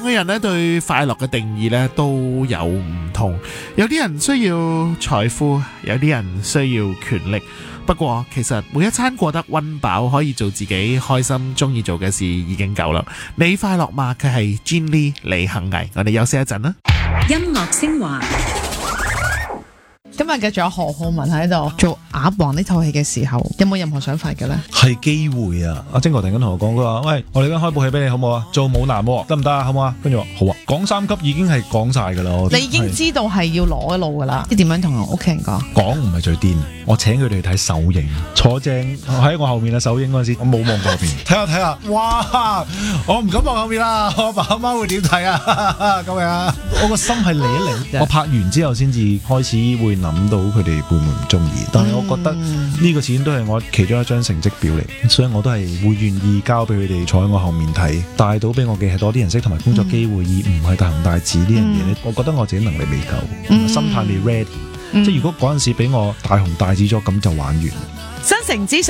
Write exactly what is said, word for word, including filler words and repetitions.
個人咧對快樂嘅定義咧都有唔同，有啲人需要財富，有啲人需要權力。不過其實每一餐過得溫飽，可以做自己開心中意做嘅事已經夠啦。你快樂嗎？佢係 Gin Lee 李幸倪，我哋休息一陣啦。 音樂升華。 今日嘅仲有何浩文喺度做鴨王呢套戲嘅時候，有冇任何想法嘅咧？ 係機會啊！阿晶哥突然間同我講，佢話：喂，我哋而家開部戲俾你好唔好啊？做武男得唔得啊？好唔好啊？跟住話好啊。講三級已經係講晒噶啦， 你已經知道係要攞一路噶啦。即係點樣同屋企人講？ 講唔係最癲，我請佢哋去睇首映，坐正喺我後面嘅首映嗰陣時，我冇望過後邊，睇下睇下，哇！我唔敢望後面啦，我阿爸阿媽會點睇啊？咁樣，我個心係嚟一嚟。我拍完之後先至開始會諗到佢哋會唔會唔中意，但係我覺得呢個始終都係我其中一張成績表嚟，所以我都係會願意交俾佢哋坐喺我後面睇，帶到俾我嘅係多啲人識同埋工作機會，而唔係大紅大紫呢樣嘢咧。我覺得我自己能力未夠，嗯、心態未 ready，、嗯、即係如果嗰陣時俾我大紅大紫咗，咁就玩完。 新城之